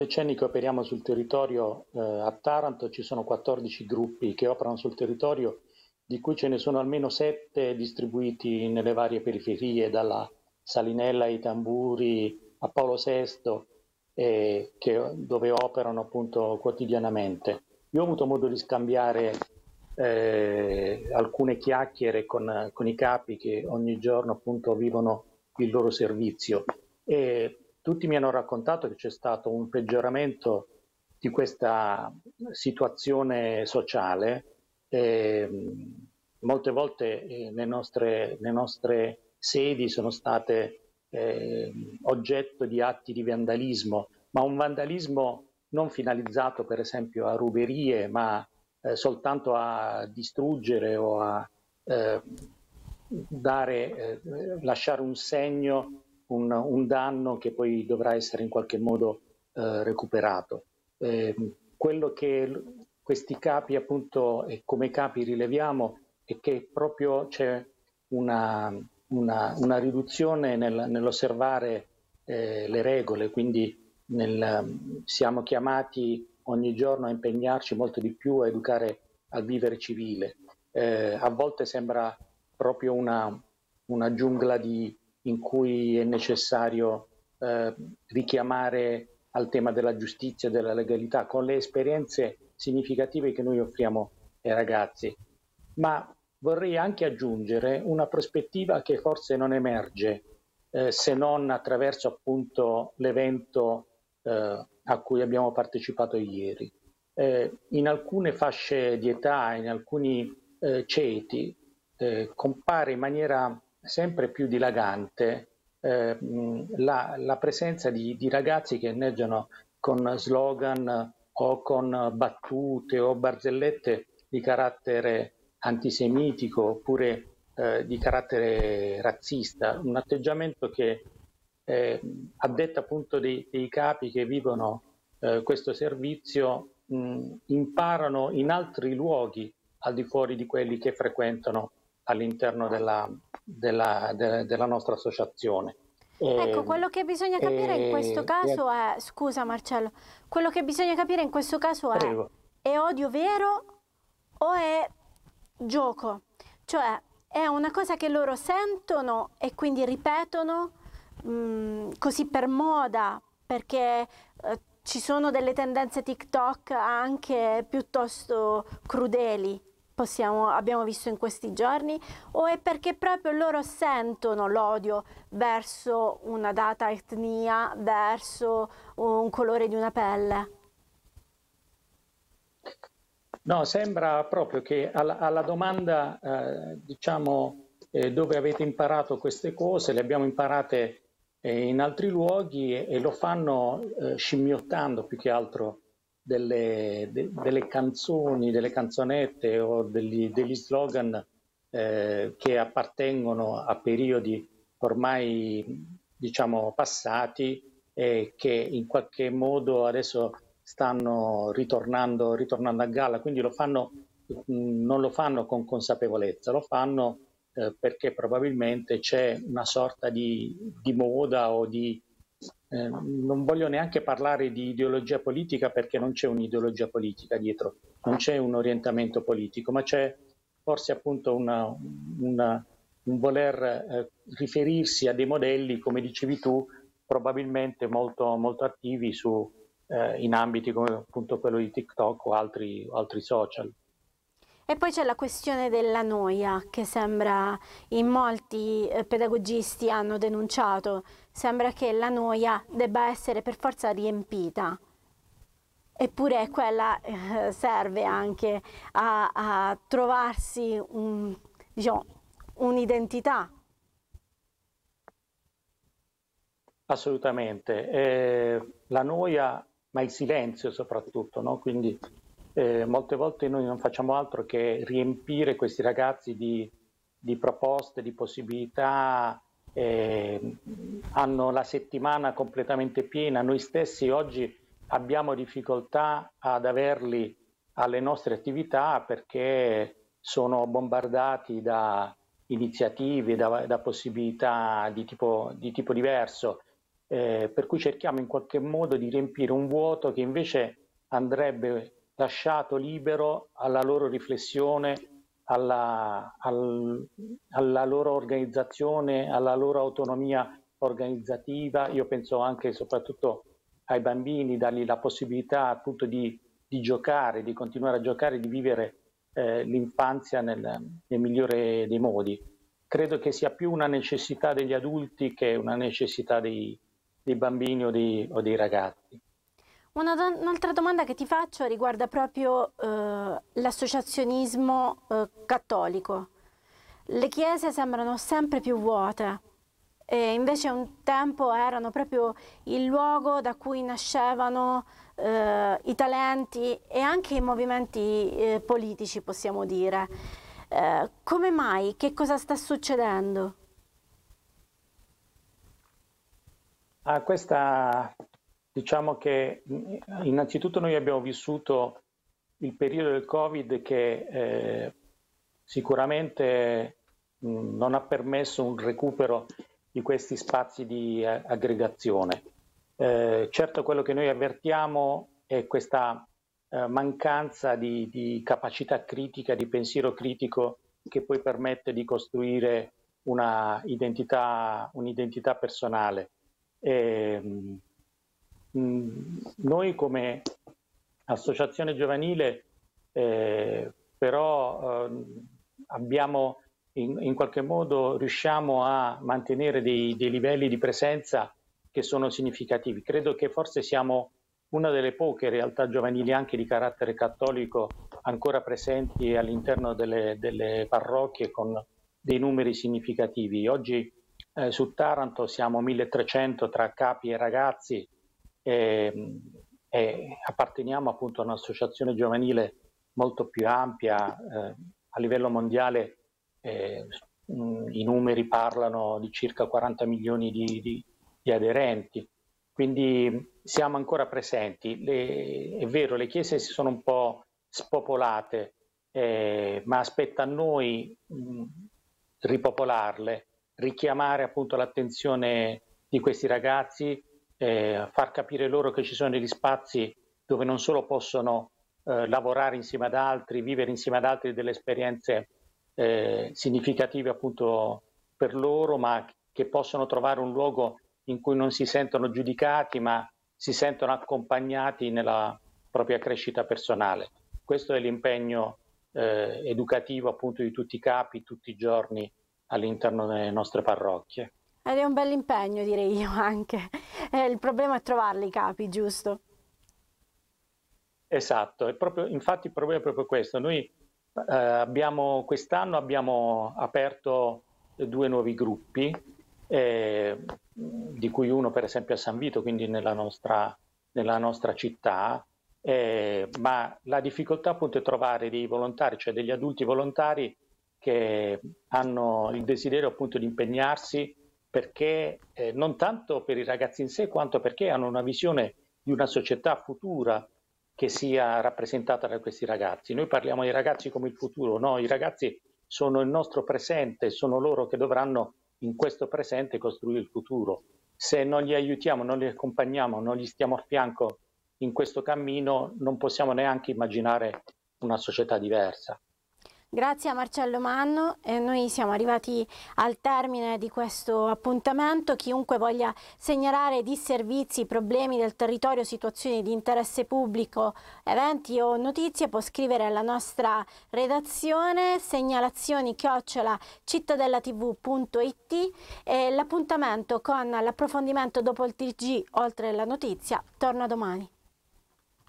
decenni che operiamo sul territorio, a Taranto ci sono 14 gruppi che operano sul territorio, di cui ce ne sono almeno 7 distribuiti nelle varie periferie, dalla Salinella ai Tamburi a Paolo VI, dove operano appunto quotidianamente. Io ho avuto modo di scambiare alcune chiacchiere con i capi che ogni giorno appunto vivono il loro servizio, e tutti mi hanno raccontato che c'è stato un peggioramento di questa situazione sociale. Molte volte le nostre sedi sono state oggetto di atti di vandalismo, ma un vandalismo non finalizzato per esempio a ruberie, ma soltanto a distruggere o a eh, lasciare un segno, danno che poi dovrà essere in qualche modo recuperato. Quello che questi capi appunto e come capi rileviamo è che proprio c'è una riduzione nell'osservare le regole, quindi siamo chiamati ogni giorno a impegnarci molto di più a educare al vivere civile. A volte sembra proprio una giungla in cui è necessario richiamare al tema della giustizia e della legalità, con le esperienze significative che noi offriamo ai ragazzi. Ma vorrei anche aggiungere una prospettiva che forse non emerge se non attraverso appunto l'evento a cui abbiamo partecipato ieri. In alcune fasce di età, in alcuni ceti, compare in maniera sempre più dilagante la presenza di ragazzi che inneggiano con slogan o con battute o barzellette di carattere antisemitico oppure di carattere razzista, un atteggiamento che a detta appunto dei capi che vivono questo servizio imparano in altri luoghi al di fuori di quelli che frequentano all'interno della nostra associazione. Ecco, E, quello che bisogna capire in questo caso è, scusa Marcello, quello che bisogna capire in questo caso prego. è odio vero o è gioco? Cioè, è una cosa che loro sentono e quindi ripetono così per moda, perché ci sono delle tendenze TikTok anche piuttosto crudeli, abbiamo visto in questi giorni, o è perché proprio loro sentono l'odio verso una data etnia, verso un colore di una pelle? No, sembra proprio che alla domanda, diciamo, dove avete imparato queste cose, le abbiamo imparate in altri luoghi e lo fanno scimmiottando più che altro delle canzoni, delle canzonette o degli slogan che appartengono a periodi ormai, diciamo, passati e che in qualche modo adesso stanno ritornando a galla, quindi non lo fanno con consapevolezza, lo fanno perché probabilmente c'è una sorta di moda o non voglio neanche parlare di ideologia politica perché non c'è un'ideologia politica dietro, non c'è un orientamento politico, ma c'è forse appunto un voler riferirsi a dei modelli, come dicevi tu, probabilmente molto, molto attivi in ambiti come appunto quello di TikTok o altri social. E poi c'è la questione della noia che sembra in molti pedagogisti hanno denunciato, sembra che la noia debba essere per forza riempita. Eppure quella serve anche a trovarsi diciamo, un'identità. Assolutamente. La noia, ma il silenzio soprattutto, no? Quindi molte volte noi non facciamo altro che riempire questi ragazzi di proposte, di possibilità, hanno la settimana completamente piena. Noi stessi oggi abbiamo difficoltà ad averli alle nostre attività perché sono bombardati da iniziative, da possibilità di tipo diverso. per cui cerchiamo in qualche modo di riempire un vuoto che invece andrebbe lasciato libero alla loro riflessione, alla loro organizzazione, alla loro autonomia organizzativa. Io penso anche e soprattutto ai bambini, dargli la possibilità appunto di giocare, di continuare a giocare, di vivere l'infanzia nel migliore dei modi. Credo che sia più una necessità degli adulti che una necessità dei bambini o dei ragazzi. Un'altra domanda che ti faccio riguarda proprio l'associazionismo cattolico. Le chiese sembrano sempre più vuote e invece un tempo erano proprio il luogo da cui nascevano i talenti e anche i movimenti politici, possiamo dire. Come mai? Che cosa sta succedendo? Diciamo che innanzitutto noi abbiamo vissuto il periodo del Covid che sicuramente non ha permesso un recupero di questi spazi di aggregazione. Certo, quello che noi avvertiamo è questa mancanza di capacità critica, di pensiero critico che poi permette di costruire un'identità personale. Noi come associazione giovanile però abbiamo in qualche modo riusciamo a mantenere dei livelli di presenza che sono significativi. Credo che forse siamo una delle poche realtà giovanili anche di carattere cattolico ancora presenti all'interno delle parrocchie con dei numeri significativi. Oggi su Taranto siamo 1300 tra capi e ragazzi e apparteniamo appunto a un'associazione giovanile molto più ampia. A livello mondiale i numeri parlano di circa 40 milioni di aderenti, quindi siamo ancora presenti. È vero, le chiese si sono un po' spopolate, ma aspetta a noi ripopolarle, richiamare appunto l'attenzione di questi ragazzi, far capire loro che ci sono degli spazi dove non solo possono lavorare insieme ad altri, vivere insieme ad altri delle esperienze significative appunto per loro, ma che possono trovare un luogo in cui non si sentono giudicati, ma si sentono accompagnati nella propria crescita personale. Questo è l'impegno educativo appunto di tutti i capi, tutti i giorni all'interno delle nostre parrocchie. Ed è un bel impegno, direi io anche. Il problema è trovarli i capi, giusto? Esatto, infatti il problema è proprio questo. Noi quest'anno abbiamo aperto 2 nuovi gruppi, di cui uno per esempio a San Vito, quindi nella nostra città, ma la difficoltà appunto è trovare dei volontari, cioè degli adulti volontari che hanno il desiderio appunto di impegnarsi, perché non tanto per i ragazzi in sé, quanto perché hanno una visione di una società futura che sia rappresentata da questi ragazzi. Noi parliamo dei ragazzi come il futuro, no? I ragazzi sono il nostro presente, sono loro che dovranno in questo presente costruire il futuro. Se non li aiutiamo, non li accompagniamo, non gli stiamo a fianco in questo cammino, non possiamo neanche immaginare una società diversa. Grazie a Marcello Manno, noi siamo arrivati al termine di questo appuntamento. Chiunque voglia segnalare disservizi, problemi del territorio, situazioni di interesse pubblico, eventi o notizie può scrivere alla nostra redazione segnalazioni@cittadellatv.it e l'appuntamento con l'approfondimento dopo il TG oltre la notizia torna domani.